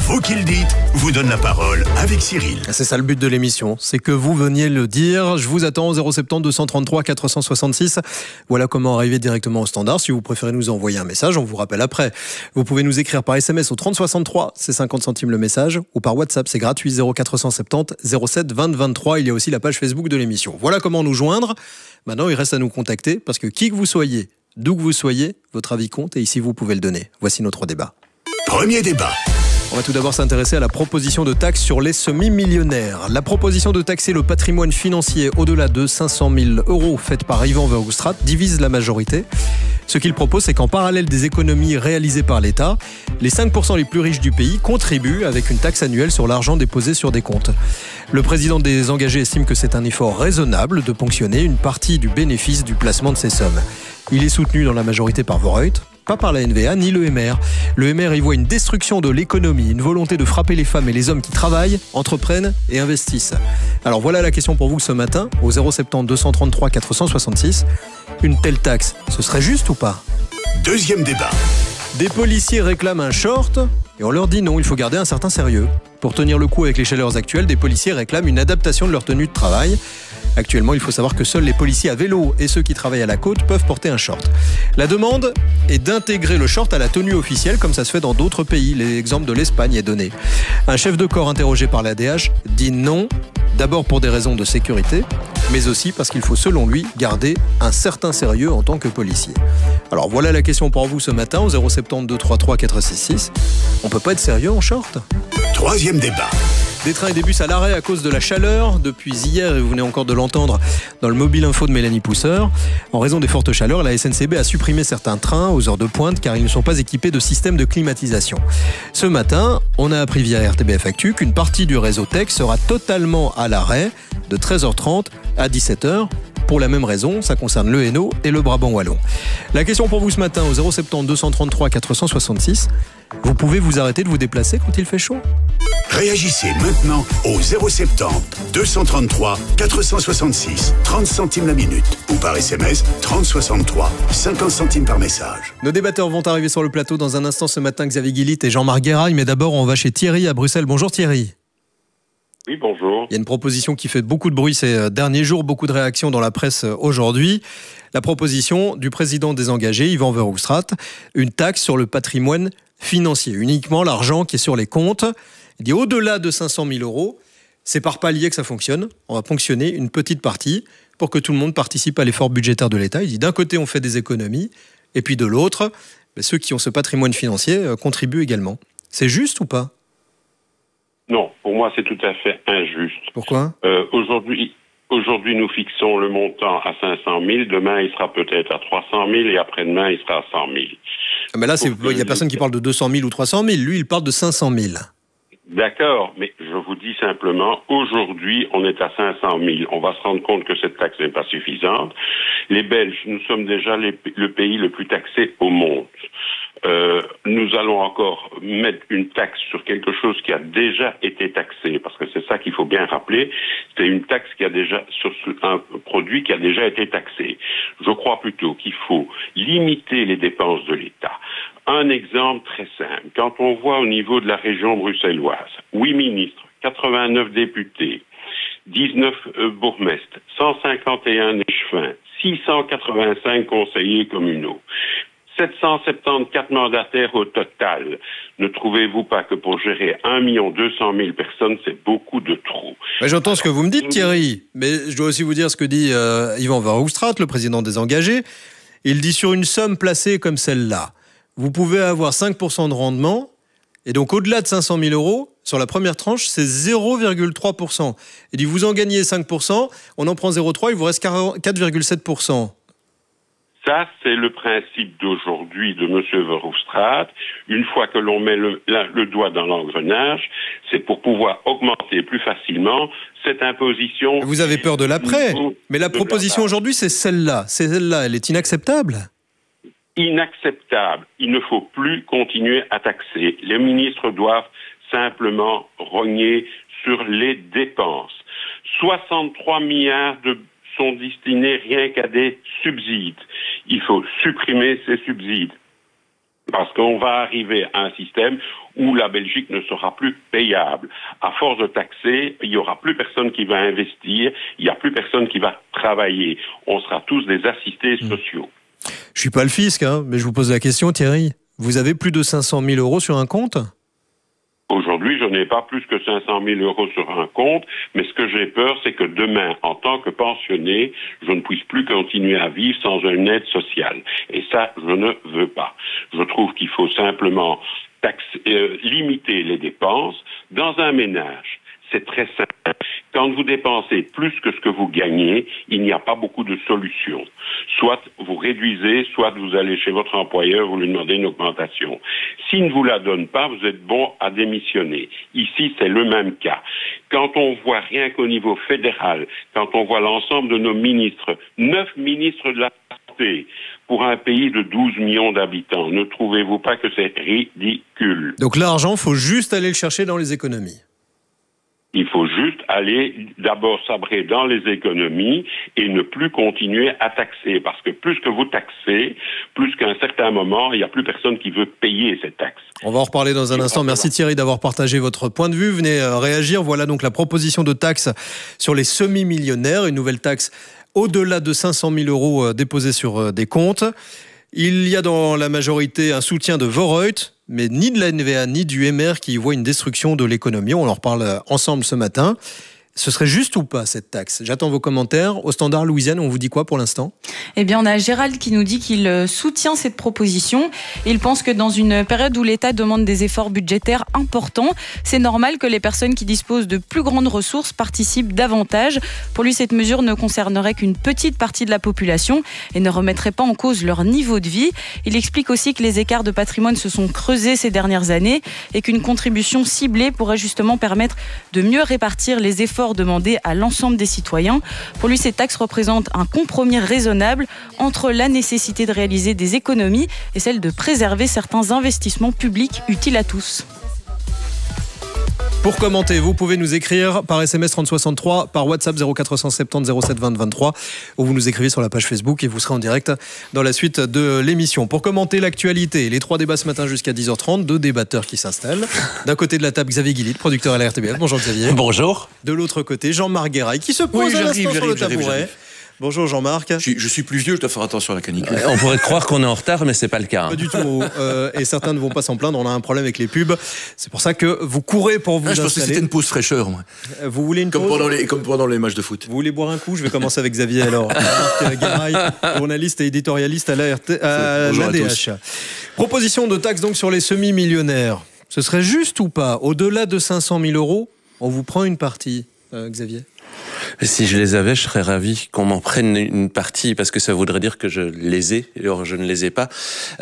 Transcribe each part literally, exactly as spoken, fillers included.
Vous qui le dites, vous donne la parole avec Cyril. C'est ça le but de l'émission, c'est que vous veniez le dire. Je vous attends au zéro sept zéro deux cent trente-trois quatre cent soixante-six. Voilà comment arriver directement au standard. Si vous préférez nous envoyer un message, on vous rappelle après. Vous pouvez nous écrire par S M S au trente soixante-trois, c'est cinquante centimes le message, ou par WhatsApp, c'est gratuit, zéro quatre cent soixante-dix zéro sept vingt vingt-trois. Il y a aussi la page Facebook de l'émission. Voilà comment nous joindre. Maintenant, il reste à nous contacter, parce que qui que vous soyez, d'où que vous soyez, votre avis compte et ici vous pouvez le donner. Voici notre débat. Premier débat. On va tout d'abord s'intéresser à la proposition de taxe sur les semi-millionnaires. La proposition de taxer le patrimoine financier au-delà de cinq cent mille euros faite par Yvan Verhofstadt divise la majorité. Ce qu'il propose, c'est qu'en parallèle des économies réalisées par l'État, les cinq pour cent les plus riches du pays contribuent avec une taxe annuelle sur l'argent déposé sur des comptes. Le président des engagés estime que c'est un effort raisonnable de ponctionner une partie du bénéfice du placement de ces sommes. Il est soutenu dans la majorité par Vorreut, pas par la N V A ni le M R. Le M R y voit une destruction de l'économie, une volonté de frapper les femmes et les hommes qui travaillent, entreprennent et investissent. Alors voilà la question pour vous ce matin, au zéro sept zéro deux cent trente-trois quatre cent soixante-six. Une telle taxe, ce serait juste ou pas ? Deuxième débat. Des policiers réclament un short et on leur dit non, il faut garder un certain sérieux. Pour tenir le coup avec les chaleurs actuelles, des policiers réclament une adaptation de leur tenue de travail. Actuellement, il faut savoir que seuls les policiers à vélo et ceux qui travaillent à la côte peuvent porter un short. La demande est d'intégrer le short à la tenue officielle comme ça se fait dans d'autres pays. L'exemple de l'Espagne est donné. Un chef de corps interrogé par l'A D H dit non, d'abord pour des raisons de sécurité, mais aussi parce qu'il faut selon lui garder un certain sérieux en tant que policier. Alors voilà la question pour vous ce matin au zéro sept zéro deux trois trois quatre six six. On peut pas être sérieux en short ? Troisième débat. Des trains et des bus à l'arrêt à cause de la chaleur. Depuis hier, et vous venez encore de l'entendre dans le mobile info de Mélanie Pousseur, en raison des fortes chaleurs, la S N C B a supprimé certains trains aux heures de pointe car ils ne sont pas équipés de système de climatisation. Ce matin, on a appris via R T B F Actu qu'une partie du réseau Tech sera totalement à l'arrêt de treize heures trente à dix-sept heures. Pour la même raison, ça concerne le Hainaut et le Brabant Wallon. La question pour vous ce matin au zéro sept zéro deux cent trente-trois quatre cent soixante-six. Vous pouvez vous arrêter de vous déplacer quand il fait chaud ? Réagissez maintenant au zéro sept zéro deux cent trente-trois quatre cent soixante-six, trente centimes la minute ou par S M S trente soixante-trois, cinquante centimes par message. Nos débatteurs vont arriver sur le plateau dans un instant ce matin, Xavier Guillit et Jean-Marc Guéraille, mais d'abord on va chez Thierry à Bruxelles. Bonjour Thierry. Oui, bonjour. Il y a une proposition qui fait beaucoup de bruit ces derniers jours, beaucoup de réactions dans la presse aujourd'hui. La proposition du président des engagés, Yvan Verhofstadt, une taxe sur le patrimoine financier, uniquement l'argent qui est sur les comptes. Il dit au-delà de cinq cent mille euros, c'est par palier que ça fonctionne. On va ponctionner une petite partie pour que tout le monde participe à l'effort budgétaire de l'État. Il dit d'un côté on fait des économies et puis de l'autre, ceux qui ont ce patrimoine financier contribuent également. C'est juste ou pas ? Non, pour moi c'est tout à fait injuste. Pourquoi ? euh, Aujourd'hui, aujourd'hui nous fixons le montant à cinq cent mille, demain il sera peut-être à trois cent mille et après-demain il sera à cent mille. Mais là, il n'y a personne qui parle de deux cent mille ou trois cent mille. Lui, il parle de cinq cent mille. D'accord, mais je vous dis simplement, aujourd'hui, on est à cinq cent mille. On va se rendre compte que cette taxe n'est pas suffisante. Les Belges, nous sommes déjà les, le pays le plus taxé au monde. Euh, nous allons encore mettre une taxe sur quelque chose qui a déjà été taxé, parce que c'est ça qu'il faut bien rappeler, c'est une taxe qui a déjà sur un produit qui a déjà été taxé. Je crois plutôt qu'il faut limiter les dépenses de l'État. Un exemple très simple, quand on voit au niveau de la région bruxelloise, huit ministres, quatre-vingt-neuf députés, dix-neuf euh, bourgmestres, cent cinquante et un échevins, six cent quatre-vingt-cinq conseillers communaux, sept cent soixante-quatorze mandataires au total. Ne trouvez-vous pas que pour gérer un million deux cent mille personnes, c'est beaucoup de trop ? Mais j'entends ce que vous me dites, Thierry, mais je dois aussi vous dire ce que dit euh, Yvan Verhofstadt, le président des engagés. Il dit sur une somme placée comme celle-là, vous pouvez avoir cinq pour cent de rendement, et donc au-delà de cinq cent mille euros, sur la première tranche, c'est zéro virgule trois pour cent. Il dit vous en gagnez cinq pour cent, on en prend zéro virgule trois pour cent, il vous reste quatre virgule sept pour cent. Ça, c'est le principe d'aujourd'hui de M. Verhofstadt. Une fois que l'on met le, la, le doigt dans l'engrenage, c'est pour pouvoir augmenter plus facilement cette imposition. Vous avez peur de l'après, mais la proposition aujourd'hui, c'est celle-là. C'est celle-là, elle est inacceptable. Inacceptable. Il ne faut plus continuer à taxer. Les ministres doivent simplement rogner sur les dépenses. soixante-trois milliards de sont destinés rien qu'à des subsides. Il faut supprimer ces subsides. Parce qu'on va arriver à un système où la Belgique ne sera plus payable. À force de taxer, il n'y aura plus personne qui va investir, il n'y a plus personne qui va travailler. On sera tous des assistés sociaux. Je suis pas le fisc, hein, mais je vous pose la question, Thierry. Vous avez plus de cinq cent mille euros sur un compte ? Aujourd'hui, je n'ai pas plus que cinq cent mille euros sur un compte, mais ce que j'ai peur, c'est que demain, en tant que pensionné, je ne puisse plus continuer à vivre sans une aide sociale. Et ça, je ne veux pas. Je trouve qu'il faut simplement taxer, euh, limiter les dépenses dans un ménage. C'est très simple. Quand vous dépensez plus que ce que vous gagnez, il n'y a pas beaucoup de solutions. Soit vous réduisez, soit vous allez chez votre employeur, vous lui demandez une augmentation. S'il ne vous la donne pas, vous êtes bon à démissionner. Ici, c'est le même cas. Quand on voit rien qu'au niveau fédéral, quand on voit l'ensemble de nos ministres, neuf ministres de la santé, pour un pays de douze millions d'habitants, ne trouvez-vous pas que c'est ridicule? Donc l'argent, il faut juste aller le chercher dans les économies. Il faut juste aller d'abord sabrer dans les économies et ne plus continuer à taxer. Parce que plus que vous taxez, plus qu'à un certain moment, il n'y a plus personne qui veut payer cette taxe. On va en reparler dans un instant. Merci Thierry d'avoir partagé votre point de vue. Venez réagir. Voilà donc la proposition de taxe sur les semi-millionnaires. Une nouvelle taxe au-delà de cinq cent mille euros déposés sur des comptes. Il y a dans la majorité un soutien de Vorreut, mais ni de la N V A ni du M R qui voient une destruction de l'économie. On en reparle ensemble ce matin. Ce serait juste ou pas cette taxe? J'attends vos commentaires. Au Standard, Louisiane, on vous dit quoi pour l'instant? Eh bien, on a Gérald qui nous dit qu'il soutient cette proposition. Il pense que dans une période où l'État demande des efforts budgétaires importants, c'est normal que les personnes qui disposent de plus grandes ressources participent davantage. Pour lui, cette mesure ne concernerait qu'une petite partie de la population et ne remettrait pas en cause leur niveau de vie. Il explique aussi que les écarts de patrimoine se sont creusés ces dernières années et qu'une contribution ciblée pourrait justement permettre de mieux répartir les efforts demandé à l'ensemble des citoyens. Pour lui, ces taxes représentent un compromis raisonnable entre la nécessité de réaliser des économies et celle de préserver certains investissements publics utiles à tous. Pour commenter, vous pouvez nous écrire par S M S trente soixante-trois, par WhatsApp zéro quatre cent soixante-dix zéro sept vingt vingt-trois, ou vous nous écrivez sur la page Facebook et vous serez en direct dans la suite de l'émission. Pour commenter l'actualité, les trois débats ce matin jusqu'à dix heures trente, deux débatteurs qui s'installent. D'un côté de la table, Xavier Guillit, producteur à la R T B F. Bonjour Xavier. Bonjour. De l'autre côté, Jean-Marc Guéraille qui se pose oui, à l'instant sur le j'arrive, tabouret. j'arrive. Bonjour Jean-Marc. Je suis, je suis plus vieux, je dois faire attention à la canicule. On pourrait croire qu'on est en retard, mais c'est pas le cas. Pas du tout. Euh, et certains ne vont pas s'en plaindre. On a un problème avec les pubs. C'est pour ça que vous courez pour vous ah, installer. Je pensais que c'était une pause fraîcheur, moi. Vous voulez une comme pause pendant les, Comme pendant les matchs de foot. Vous voulez boire un coup? Je vais commencer avec Xavier alors. Jean-Marc Guéraille, journaliste et éditorialiste à l'A R T, à l'A D H. Proposition de taxe donc sur les semi-millionnaires. Ce serait juste ou pas? Au-delà de cinq cent mille euros, on vous prend une partie, euh, Xavier? Si je les avais, je serais ravi qu'on m'en prenne une partie, parce que ça voudrait dire que je les ai, alors je ne les ai pas.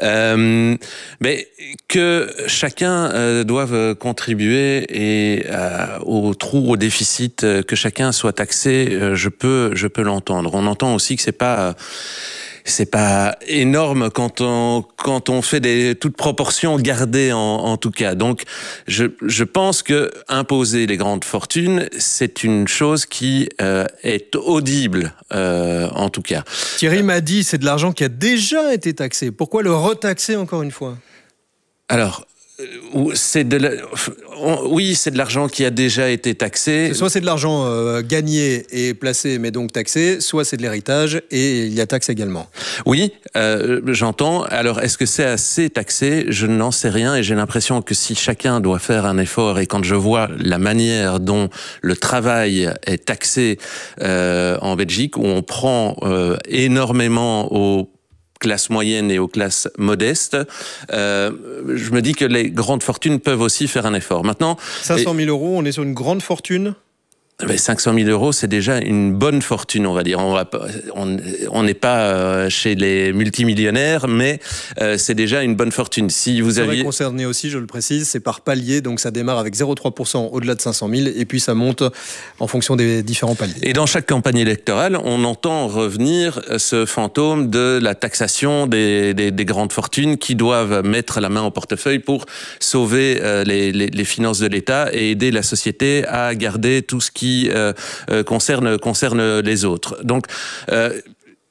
Euh, mais que chacun euh, doive contribuer et euh, au trou, au déficit, euh, que chacun soit taxé, euh, je peux, je peux l'entendre. On entend aussi que c'est pas euh, c'est pas énorme quand on quand on fait des toutes proportions gardées en, en tout cas. Donc je je pense que imposer les grandes fortunes, c'est une chose qui euh, est audible euh, en tout cas. Thierry m'a dit c'est de l'argent qui a déjà été taxé. Pourquoi le retaxer encore une fois? Alors c'est de la... oui, c'est de l'argent qui a déjà été taxé. Soit c'est de l'argent euh, gagné et placé, mais donc taxé, soit c'est de l'héritage et il y a taxe également. Oui, euh, j'entends. Alors, est-ce que c'est assez taxé? Je n'en sais rien et j'ai l'impression que si chacun doit faire un effort, et quand je vois la manière dont le travail est taxé euh, en Belgique, où on prend euh, énormément aux classes moyennes et aux classes modestes, euh, je me dis que les grandes fortunes peuvent aussi faire un effort. Maintenant, cinq cent mille euros, on est sur une grande fortune? Mais cinq cent mille euros, c'est déjà une bonne fortune, on va dire. On va, on, on n'est pas chez les multimillionnaires, mais euh, c'est déjà une bonne fortune. Si vous aviez concerné aussi, je le précise, c'est par palier, donc ça démarre avec zéro virgule trois pour cent au-delà de cinq cent mille, et puis ça monte en fonction des différents paliers. Et dans chaque campagne électorale, on entend revenir ce fantôme de la taxation des, des, des grandes fortunes qui doivent mettre la main au portefeuille pour sauver euh, les, les, les finances de l'État et aider la société à garder tout ce qui qui euh, euh, concerne concerne les autres. Donc euh,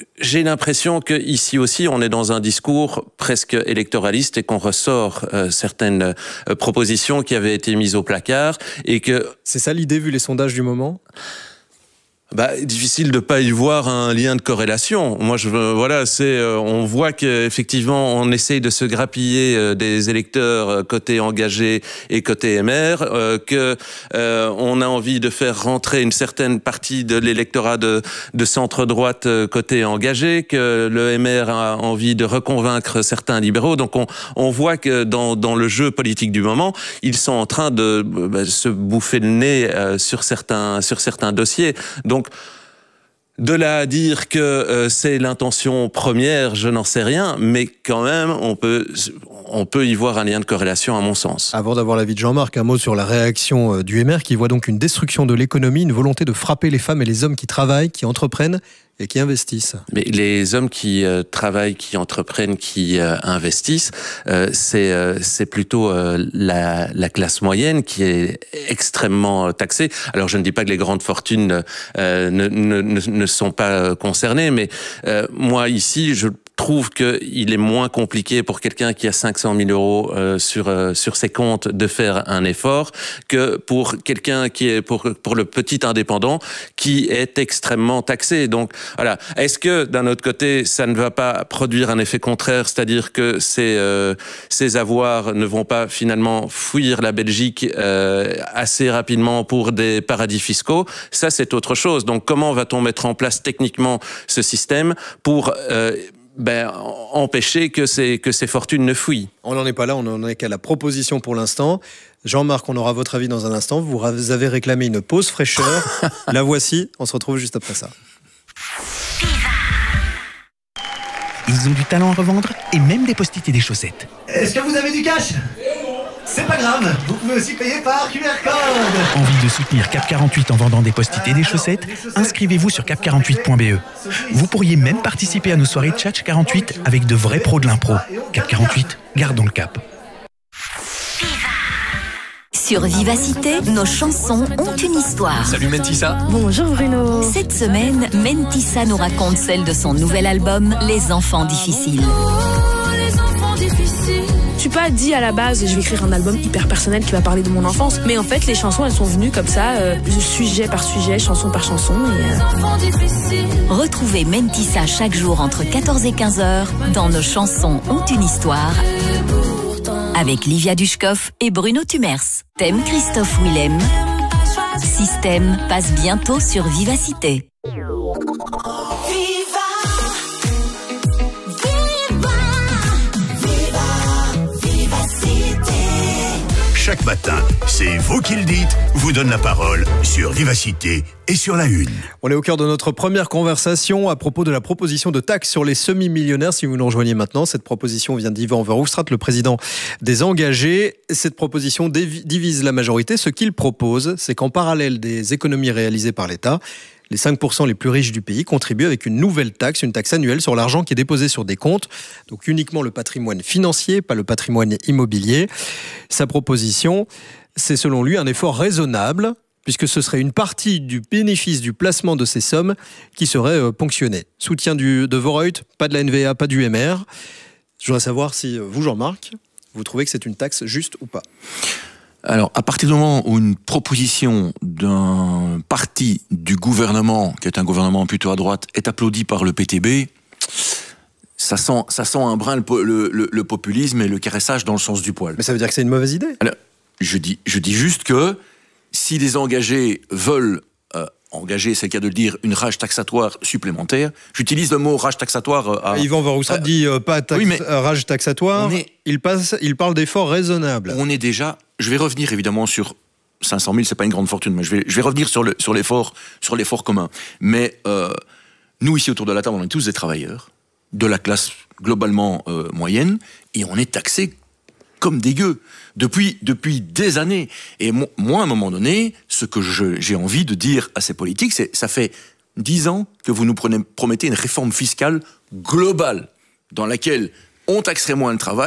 j'ai l'impression que ici aussi, on est dans un discours presque électoraliste et qu'on ressort euh, certaines euh, propositions qui avaient été mises au placard et que... C'est ça l'idée, vu les sondages du moment ? Bah, difficile de pas y voir un lien de corrélation. Moi, je voilà, c'est euh, on voit qu'effectivement on essaye de se grappiller euh, des électeurs euh, côté engagé et côté M R, euh, que euh, on a envie de faire rentrer une certaine partie de l'électorat de, de centre droite euh, côté engagé, que le M R a envie de reconvaincre certains libéraux. Donc on on voit que dans dans le jeu politique du moment, ils sont en train de bah, se bouffer le nez euh, sur certains sur certains dossiers. Donc Donc, de là à dire que euh, c'est l'intention première, je n'en sais rien, mais quand même, on peut, on peut y voir un lien de corrélation, à mon sens. Avant d'avoir l'avis de Jean-Marc, un mot sur la réaction du M R qui voit donc une destruction de l'économie, une volonté de frapper les femmes et les hommes qui travaillent, qui entreprennent et qui investissent. Mais les hommes qui euh, travaillent, qui entreprennent, qui euh, investissent, euh, c'est euh, c'est plutôt euh, la, la classe moyenne qui est extrêmement taxée. Alors je ne dis pas que les grandes fortunes euh, ne, ne, ne sont pas concernées, mais euh, moi ici, je trouve qu'il est moins compliqué pour quelqu'un qui a cinq cent mille euros euh, sur euh, sur ses comptes de faire un effort que pour quelqu'un qui est pour pour le petit indépendant qui est extrêmement taxé. Donc voilà. Est-ce que d'un autre côté, ça ne va pas produire un effet contraire, c'est-à-dire que ces euh, ces avoirs ne vont pas finalement fuir la Belgique euh, assez rapidement pour des paradis fiscaux? Ça, c'est autre chose. Donc comment va-t-on mettre en place techniquement ce système pour euh, Ben, empêcher que ces, que ces fortunes ne fuient. On n'en est pas là, on n'en est qu'à la proposition pour l'instant. Jean-Marc, on aura votre avis dans un instant. Vous avez réclamé une pause fraîcheur. La voici, on se retrouve juste après ça. Ils ont du talent à revendre et même des post-it et des chaussettes. Est-ce que vous avez du cash ? C'est pas grave, vous pouvez aussi payer par Q R code. Envie de soutenir Cap quarante-huit en vendant des post-it et des chaussettes ? Inscrivez-vous sur cap quarante-huit point b e. Vous pourriez même participer à nos soirées Tchatch quarante-huit avec de vrais pros de l'impro. Cap quarante-huit, gardons le cap. Sur Vivacité, nos chansons ont une histoire. Salut Mentissa. Bonjour Bruno. Cette semaine, Mentissa nous raconte celle de son nouvel album, Les Enfants Difficiles. Oh, les enfants difficiles. Je suis pas dit à la base, je vais écrire un album hyper personnel qui va parler de mon enfance. Mais en fait, les chansons, elles sont venues comme ça, euh, sujet par sujet, chanson par chanson. Et, euh... Retrouvez Mentissa chaque jour entre quatorze et quinze heures dans Nos chansons ont une histoire. Avec Livia Dushkov et Bruno Tumers. Thème Christophe Willem. Système passe bientôt sur Vivacité. Chaque matin, c'est vous qui le dites, vous donne la parole sur Vivacité et sur la Une. On est au cœur de notre première conversation à propos de la proposition de taxe sur les semi-millionnaires. Si vous nous rejoignez maintenant, cette proposition vient d'Yvan Verhofstadt, le président des Engagés. Cette proposition divise la majorité. Ce qu'il propose, c'est qu'en parallèle des économies réalisées par l'État, les cinq pour cent les plus riches du pays contribuent avec une nouvelle taxe, une taxe annuelle sur l'argent qui est déposé sur des comptes, donc uniquement le patrimoine financier, pas le patrimoine immobilier. Sa proposition, c'est selon lui un effort raisonnable, puisque ce serait une partie du bénéfice du placement de ces sommes qui serait ponctionnée. Soutien du, de Vorreut, pas de la N V A, pas du M R. Je voudrais savoir si vous, Jean-Marc, vous trouvez que c'est une taxe juste ou pas ? Alors, à partir du moment où une proposition d'un parti du gouvernement, qui est un gouvernement plutôt à droite, est applaudie par le P T B, ça sent, ça sent un brin le, le, le, le populisme et le caressage dans le sens du poil. Mais ça veut dire que c'est une mauvaise idée ? Alors, je dis, je dis juste que si les engagés veulent euh, engager, c'est le cas de le dire, une rage taxatoire supplémentaire, j'utilise le mot rage taxatoire. À, Yvan Verhofstadt euh, dit euh, pas tax, oui, mais rage taxatoire, est, il, passe, il parle d'efforts raisonnables. On est déjà... Je vais revenir évidemment sur cinq cent mille, c'est pas une grande fortune, mais je vais, je vais revenir sur, le, sur, l'effort, sur l'effort commun. Mais euh, nous, ici autour de la table, on est tous des travailleurs, de la classe globalement euh, moyenne, et on est taxés comme des gueux depuis, depuis des années. Et mo- moi, à un moment donné, ce que je, j'ai envie de dire à ces politiques, c'est ça fait dix ans que vous nous prenez, promettez une réforme fiscale globale dans laquelle on taxerait moins le travail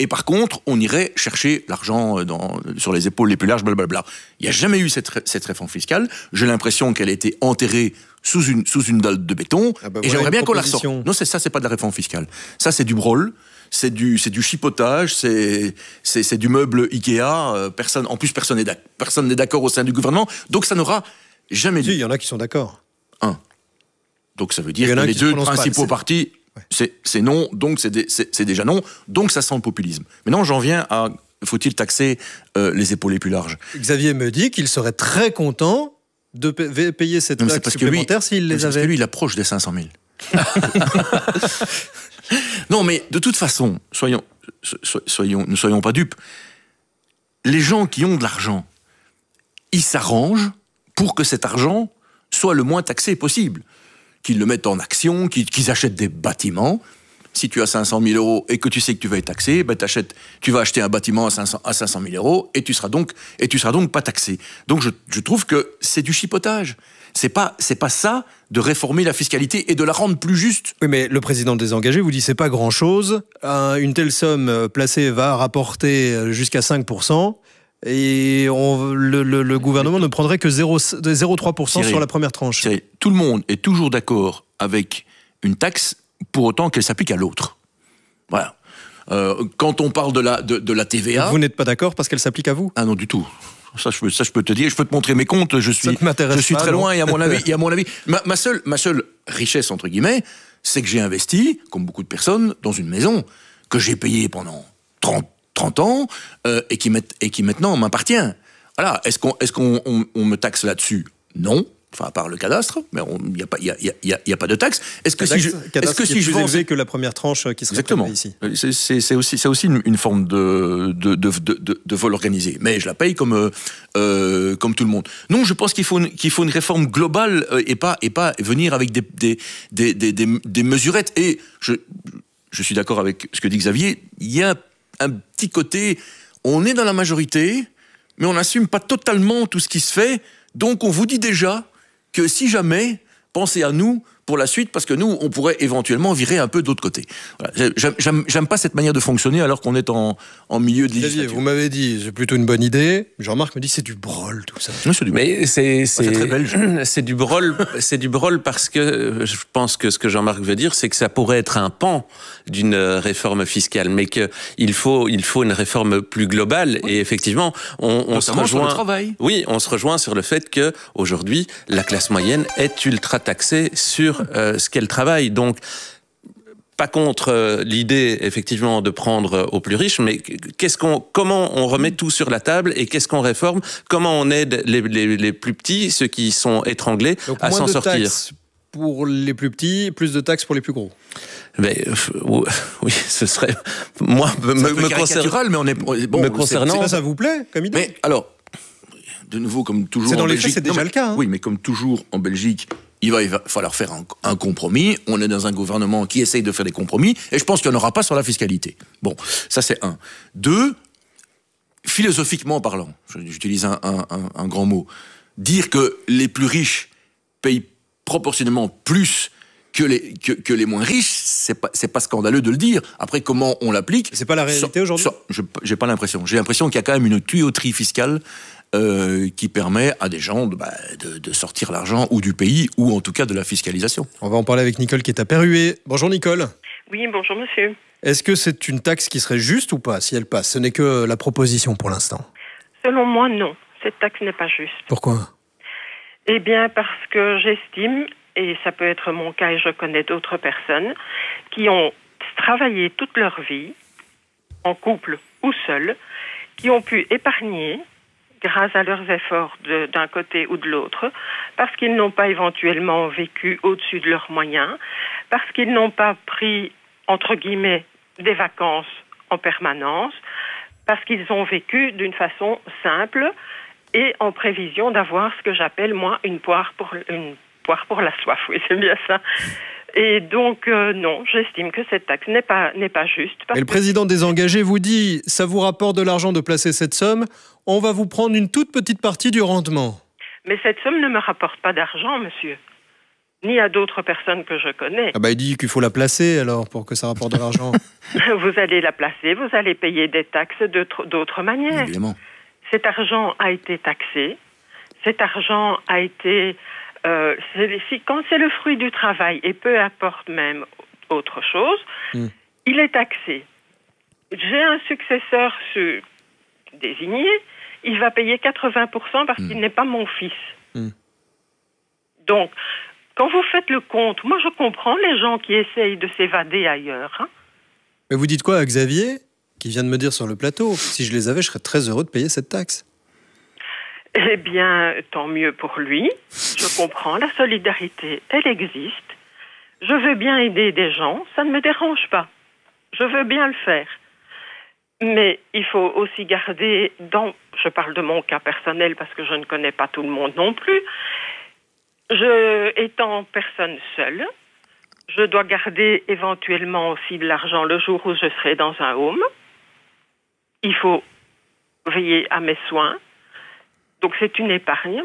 et par contre, on irait chercher l'argent dans, sur les épaules les plus larges, blablabla. Il n'y a jamais eu cette, cette réforme fiscale. J'ai l'impression qu'elle a été enterrée sous une, sous une dalle de béton, ah bah et voilà j'aimerais bien qu'on la proposition. ressorte. Non, c'est ça, c'est pas de la réforme fiscale. Ça, c'est du brol. C'est du, c'est du chipotage, c'est, c'est, c'est du meuble Ikea. Euh, personne, en plus, personne n'est d'accord, personne n'est d'accord au sein du gouvernement. Donc, ça n'aura jamais Si, dû. il y en a qui sont d'accord. Un. Donc, ça veut dire Il y en que a les qui se deux prononcent pas. principaux C'est- partis, Ouais. c'est, c'est non, donc c'est, des- c'est, c'est déjà non. Donc, ça sent le populisme. Maintenant, j'en viens à, faut-il taxer euh, les épaules les plus larges? Xavier me dit qu'il serait très content de pa- payer cette Non, mais c'est taxe parce que lui- supplémentaire s'il les C'est parce que avait. lui, il approche des cinq cent mille. Non, mais de toute façon, soyons, so- soyons, ne soyons pas dupes. Les gens qui ont de l'argent, ils s'arrangent pour que cet argent soit le moins taxé possible. Qu'ils le mettent en action, qu'ils, qu'ils achètent des bâtiments. Si tu as cinq cent mille euros et que tu sais que tu vas être taxé, ben t'achètes, tu vas acheter un bâtiment à cinq cents, à cinq cent mille euros et tu seras donc, et tu seras donc pas taxé. Donc je, je trouve que c'est du chipotage. C'est pas, c'est pas ça de réformer la fiscalité et de la rendre plus juste. Oui, mais le président des engagés vous dit c'est pas grand-chose. Un- une telle somme euh, placée va rapporter euh, jusqu'à cinq pour cent et on- le, le- le gouvernement ne prendrait que zéro virgule zéro trois pour cent Cyril, sur la première tranche. C'est- tout le monde est toujours d'accord avec une taxe pour autant qu'elle s'applique à l'autre. Voilà. Euh, quand on parle de la, de, de la T V A... Vous n'êtes pas d'accord parce qu'elle s'applique à vous? Ah non, du tout. Ça je, peux, ça, je peux te dire. Je peux te montrer mes comptes. Je suis, Ça ne m'intéresse je suis pas, très non. loin. Et à mon avis, et à mon avis ma, ma, seule, ma seule richesse, entre guillemets, c'est que j'ai investi, comme beaucoup de personnes, dans une maison que j'ai payée pendant trente, trente ans euh, et, qui met, et qui maintenant m'appartient. Voilà. Est-ce qu'on, est-ce qu'on on, on me taxe là-dessus? Non. Enfin, à part le cadastre, mais il n'y a, y a, y a, y a pas de taxe. Est-ce que Cadastre, si je, cadastre est-ce que qui si est je plus vends élevé que la première tranche qui serait Exactement. prélevée ici. C'est, c'est, c'est aussi, c'est aussi une, une forme de, de, de, de, de, de vol organisé. Mais je la paye comme, euh, euh, comme tout le monde. Non, je pense qu'il faut une, qu'il faut une réforme globale euh, et, pas, et pas venir avec des, des, des, des, des, des mesurettes. Et je, je suis d'accord avec ce que dit Xavier. Il y a un petit côté, on est dans la majorité, mais on n'assume pas totalement tout ce qui se fait. Donc on vous dit déjà que si jamais, pensez à nous pour la suite, parce que nous, on pourrait éventuellement virer un peu de l'autre côté. Voilà. J'aime, j'aime, j'aime pas cette manière de fonctionner alors qu'on est en, en milieu de Xavier, législature. vous m'avez dit, c'est plutôt une bonne idée. Jean-Marc me dit, c'est du brol, tout ça. Non, c'est du- Mais c'est c'est c'est très belge. c'est du brol, c'est du brol parce que euh, je pense que ce que Jean-Marc veut dire, c'est que ça pourrait être un pan d'une euh, réforme fiscale, mais que il faut il faut une réforme plus globale. Et effectivement, on, on se Notamment sur le rejoint. travail. Oui, on se rejoint sur le fait que aujourd'hui, la classe moyenne est ultra taxée sur euh, ce qu'elle travaille. Donc pas contre euh, l'idée effectivement de prendre euh, aux plus riches, mais qu'est-ce qu'on, comment on remet tout sur la table et qu'est-ce qu'on réforme, comment on aide les, les, les plus petits, ceux qui sont étranglés, Donc à moins s'en de sortir. taxes pour les plus petits, plus de taxes pour les plus gros. Mais, euh, oui, ce serait moi me, C'est un peu me caricatural, mais on est on est- bon. me c'est- concernant- Ça, ça vous plaît comme idée? Mais alors, de nouveau, comme toujours C'est dans en les faits, Belgique. c'est déjà non, mais- le cas, hein. Oui, mais comme toujours en Belgique, il va, il va falloir faire un, un compromis. On est dans un gouvernement qui essaye de faire des compromis, et je pense qu'il n'y en aura pas sur la fiscalité. Bon, ça c'est un. Deux, philosophiquement parlant, j'utilise un, un, un, un grand mot, dire que les plus riches payent proportionnellement plus que les, que, que les moins riches, c'est pas, c'est pas scandaleux de le dire. Après, comment on l'applique? C'est pas la réalité ça- aujourd'hui? ça, je- J'ai pas l'impression. J'ai l'impression qu'il y a quand même une tuyauterie fiscale euh, qui permet à des gens de, bah, de, de sortir l'argent ou du pays, ou en tout cas de la fiscalisation. On va en parler avec Nicole qui est à Perruet. Bonjour Nicole. Oui, bonjour monsieur. Est-ce que c'est une taxe qui serait juste ou pas si elle passe? Ce n'est que la proposition pour l'instant. Selon moi, non. Cette taxe n'est pas juste. Pourquoi? Eh bien, parce que j'estime, et ça peut être mon cas et je connais d'autres personnes, qui ont travaillé toute leur vie, en couple ou seuls, qui ont pu épargner grâce à leurs efforts de- d'un côté ou de l'autre, parce qu'ils n'ont pas éventuellement vécu au-dessus de leurs moyens, parce qu'ils n'ont pas pris, entre guillemets, des vacances en permanence, parce qu'ils ont vécu d'une façon simple et en prévision d'avoir ce que j'appelle, moi, une poire pour, une poire pour la soif. Oui, c'est bien ça. Et donc, euh, non, j'estime que cette taxe n'est pas, n'est pas juste. Parce Et le que président des engagés vous dit, ça vous rapporte de l'argent de placer cette somme, on va vous prendre une toute petite partie du rendement. Mais cette somme ne me rapporte pas d'argent, monsieur. ni à d'autres personnes que je connais. Ah bah il dit qu'il faut la placer alors pour que ça rapporte de l'argent. Vous allez la placer, vous allez payer des taxes d'autres, d'autres manières. Évidemment. Cet argent a été taxé. Cet argent a été... Euh, c'est, si, quand c'est le fruit du travail, et peu importe même autre chose, mm. il est taxé. J'ai un successeur sur, désigné, il va payer quatre-vingts pour cent parce mm. qu'il n'est pas mon fils. Mm. Donc, quand vous faites le compte, moi je comprends les gens qui essayent de s'évader ailleurs. Hein. Mais vous dites quoi à Xavier, qui vient de me dire sur le plateau, si je les avais, je serais très heureux de payer cette taxe. Eh bien, tant mieux pour lui. Je comprends, la solidarité, elle existe. Je veux bien aider des gens, ça ne me dérange pas. Je veux bien le faire. Mais il faut aussi garder, dans, je parle de mon cas personnel parce que je ne connais pas tout le monde non plus, je, étant personne seule, je dois garder éventuellement aussi de l'argent le jour où je serai dans un home. Il faut veiller à mes soins. Donc c'est une épargne.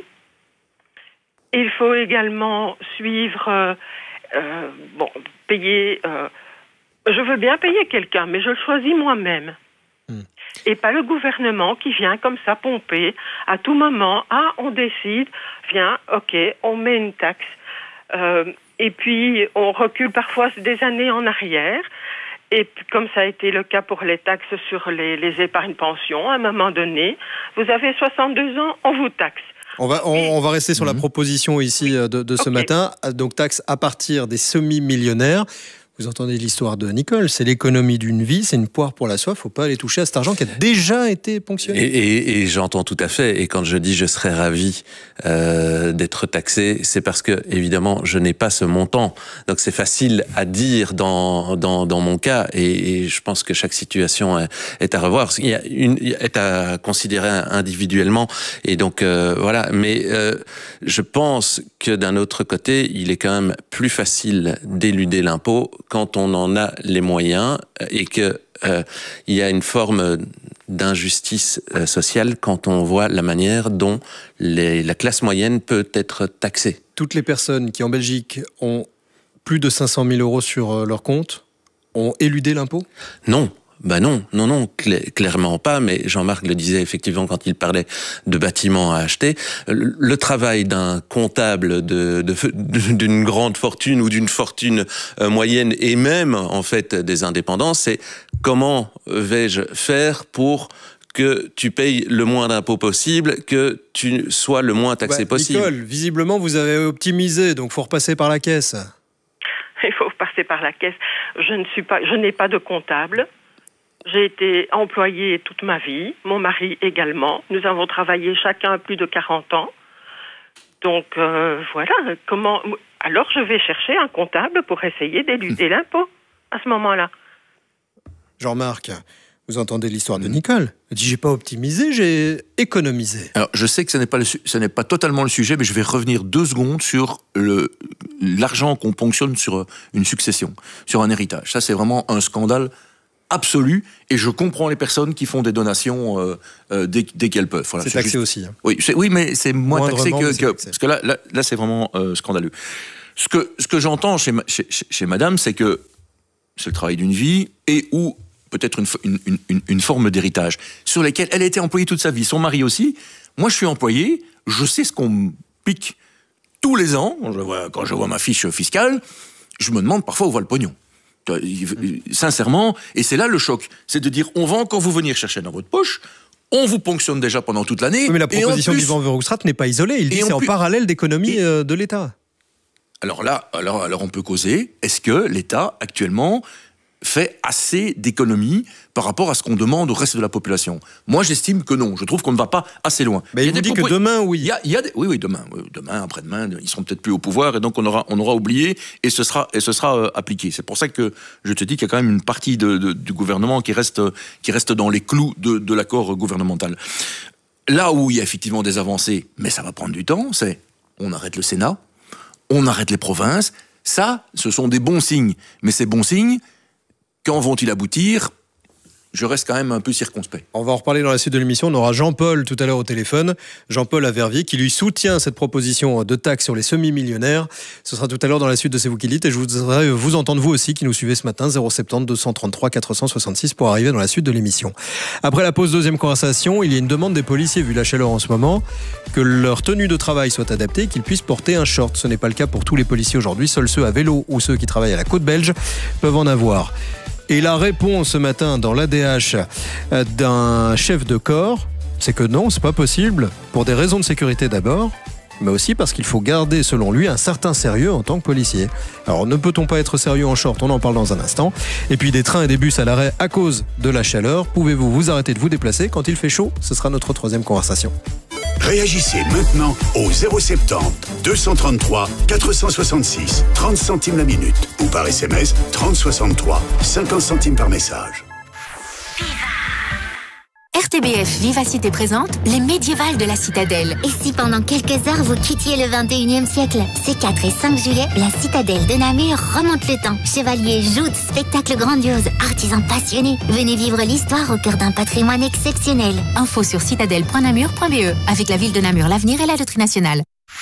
Il faut également suivre, euh, euh, bon, payer. Euh, je veux bien payer quelqu'un, mais je le choisis moi-même. Mmh. Et pas le gouvernement qui vient comme ça pomper à tout moment. Ah, on décide, viens, ok, on met une taxe. Euh, et puis on recule parfois des années en arrière. Et puis, comme ça a été le cas pour les taxes sur les, les épargnes pensions, à un moment donné, vous avez soixante-deux ans, on vous taxe. On va, on, on va rester sur mmh. la proposition ici de, de ce okay. matin. Donc, taxe à partir des semi-millionnaires. Vous entendez l'histoire de Nicole, c'est l'économie d'une vie, c'est une poire pour la soie, il ne faut pas aller toucher à cet argent qui a déjà été ponctionné. Et, et, et j'entends tout à fait, et quand je dis je serais ravi euh, d'être taxé, c'est parce que, évidemment, je n'ai pas ce montant. Donc c'est facile à dire dans, dans, dans mon cas, et, et je pense que chaque situation est, est à revoir, il y a une, est à considérer individuellement, et donc euh, voilà. Mais euh, je pense que d'un autre côté, il est quand même plus facile d'éluder l'impôt quand on en a les moyens et que euh, il y a une forme d'injustice euh, sociale quand on voit la manière dont les, la classe moyenne peut être taxée. Toutes les personnes qui en Belgique ont plus de cinq cent mille euros sur leur compte ont éludé l'impôt ? Non. Ben non, non, non, cl- clairement pas, mais Jean-Marc le disait effectivement quand il parlait de bâtiments à acheter. Le, le travail d'un comptable de, de, d'une grande fortune ou d'une fortune euh, moyenne et même en fait des indépendants, c'est comment vais-je faire pour que tu payes le moins d'impôts possible, que tu sois le moins taxé bah, possible. Nicole, visiblement vous avez optimisé, donc faut repasser par la caisse. Il faut passer par la caisse. Je ne suis pas, je n'ai pas de comptable. J'ai été employée toute ma vie, mon mari également. Nous avons travaillé chacun plus de quarante ans. Donc euh, voilà, comment... Alors je vais chercher un comptable pour essayer d'éluder l'impôt à ce moment-là. Jean-Marc, vous entendez l'histoire de Nicole. Elle dit, j'ai pas optimisé, j'ai économisé. Alors je sais que ce n'est pas, le, ce n'est pas totalement le sujet, mais je vais revenir deux secondes sur le, l'argent qu'on ponctionne sur une succession, sur un héritage. Ça c'est vraiment un scandale absolu, et je comprends les personnes qui font des donations euh, euh, dès, dès qu'elles peuvent. Voilà, c'est, c'est taxé juste... aussi. Hein. Oui, c'est, oui, mais c'est moins taxé que... que taxé. Parce que là, là, là c'est vraiment euh, scandaleux. Ce que, ce que j'entends chez, chez, chez madame, c'est que c'est le travail d'une vie, et ou peut-être une, une, une, une forme d'héritage, sur lesquels elle a été employée toute sa vie. Son mari aussi. Moi, je suis employé, je sais ce qu'on me pique tous les ans. Quand je vois, quand je vois ma fiche fiscale, je me demande parfois où va le pognon. Sincèrement, et c'est là le choc, c'est de dire on va encore vous venir chercher dans votre poche, on vous ponctionne déjà pendant toute l'année. Oui, mais la proposition plus... d'Yvan Verhofstadt n'est pas isolée, il dit c'est en plus... parallèle d'économie et... de l'État. Alors là, alors, alors on peut causer, est-ce que l'État actuellement fait assez d'économies par rapport à ce qu'on demande au reste de la population? Moi, j'estime que non. Je trouve qu'on ne va pas assez loin. Mais il, il vous dit propos... que demain, oui. Il y a, il y a des... Oui, oui, demain. Oui, demain, après-demain, ils seront peut-être plus au pouvoir et donc on aura, on aura oublié et ce sera, et ce sera euh, appliqué. C'est pour ça que je te dis qu'il y a quand même une partie de, de, du gouvernement qui reste, qui reste dans les clous de, de l'accord gouvernemental. Là où il y a effectivement des avancées, mais ça va prendre du temps, c'est on arrête le Sénat, on arrête les provinces. Ça, ce sont des bons signes. Mais ces bons signes, quand vont-ils aboutir ? je reste quand même un peu circonspect. On va en reparler dans la suite de l'émission. On aura Jean-Paul tout à l'heure au téléphone. Jean-Paul à Verviers qui lui soutient cette proposition de taxe sur les semi-millionnaires. Ce sera tout à l'heure dans la suite de C'est vous qui dites. Et je voudrais vous entendre vous aussi qui nous suivez ce matin. zéro sept zéro deux trois trois quatre cent soixante-six pour arriver dans la suite de l'émission. Après la pause deuxième conversation, il y a une demande des policiers, vu la chaleur en ce moment, que leur tenue de travail soit adaptée et qu'ils puissent porter un short. Ce n'est pas le cas pour tous les policiers aujourd'hui. Seuls ceux à vélo ou ceux qui travaillent à la côte belge peuvent en avoir. Et la réponse ce matin dans l'A D H d'un chef de corps, c'est que non, c'est pas possible, pour des raisons de sécurité d'abord, mais aussi parce qu'il faut garder, selon lui, un certain sérieux en tant que policier. Alors, ne peut-on pas être sérieux en short ? On en parle dans un instant. Et puis, des trains et des bus à l'arrêt à cause de la chaleur. Pouvez-vous vous arrêter de vous déplacer quand il fait chaud ? Ce sera notre troisième conversation. Réagissez maintenant au zéro sept zéro deux cent trente-trois quatre cent soixante-six, trente centimes la minute ou par S M S trente soixante-trois, cinquante centimes par message. R T B F Vivacité présente les médiévales de la Citadelle. Et si pendant quelques heures vous quittiez le vingt et unième siècle? Ces quatre et cinq juillet, la Citadelle de Namur remonte le temps. Chevaliers, joutes, spectacles grandioses, artisans passionnés. Venez vivre l'histoire au cœur d'un patrimoine exceptionnel. Info sur citadelle point namur point b e. Avec la ville de Namur, l'avenir et la loterie nationale.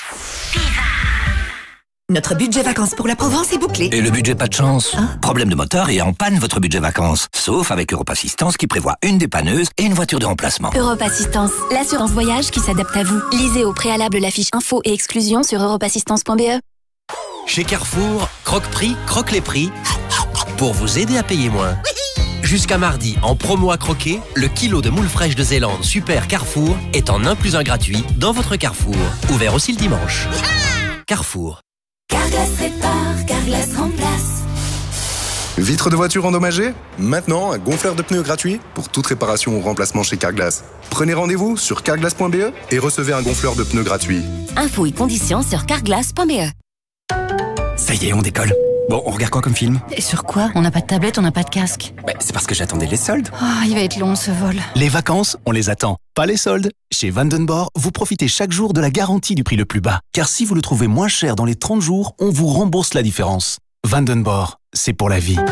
Notre budget vacances pour la Provence est bouclé. Et le budget pas de chance hein? Problème de moteur et en panne votre budget vacances. Sauf avec Europe Assistance qui prévoit une dépanneuse et une voiture de remplacement. Europe Assistance, l'assurance voyage qui s'adapte à vous. Lisez au préalable la fiche info et exclusion sur europe assistance point b e. Chez Carrefour, croque-prix, croque les prix pour vous aider à payer moins. Jusqu'à mardi, en promo à croquer, le kilo de moules fraîches de Zélande Super Carrefour est en un plus un gratuit dans votre Carrefour. Ouvert aussi le dimanche. Carrefour. Carglass répare, Carglass remplace. Vitre de voiture endommagée ? Maintenant, un gonfleur de pneus gratuit pour toute réparation ou remplacement chez Carglass. Prenez rendez-vous sur carglass point b e et recevez un gonfleur de pneus gratuit. Infos et conditions sur carglass point b e. Ça y est, on décolle. Bon, on regarde quoi comme film ? Et sur quoi ? On n'a pas de tablette, on n'a pas de casque. Bah, c'est parce que j'attendais les soldes. Oh, il va être long ce vol. Les vacances, on les attend. Pas les soldes. Chez Vandenborg, vous profitez chaque jour de la garantie du prix le plus bas. Car si vous le trouvez moins cher dans les trente jours, on vous rembourse la différence. Vandenborg, c'est pour la vie.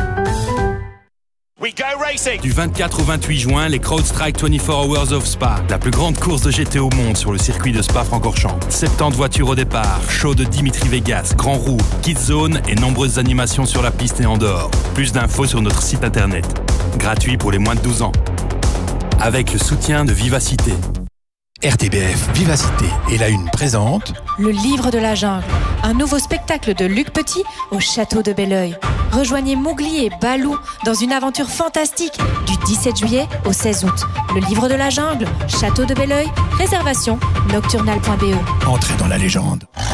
Du vingt-quatre au vingt-huit juin, les CrowdStrike vingt-quatre Hours of Spa, la plus grande course de G T au monde sur le circuit de Spa-Francorchamps. soixante-dix voitures au départ, show de Dimitri Vegas, Grand Roue, Kids Zone et nombreuses animations sur la piste et en dehors. Plus d'infos sur notre site internet. Gratuit pour les moins de douze ans. Avec le soutien de Vivacité. R T B F Vivacité et la Une présente Le Livre de la Jungle, un nouveau spectacle de Luc Petit au château de Belleuil. Rejoignez Mowgli et Balou dans une aventure fantastique du dix-sept juillet au seize août. Le Livre de la Jungle, château de Belleuil, réservation nocturnal point b e. Entrez dans la légende.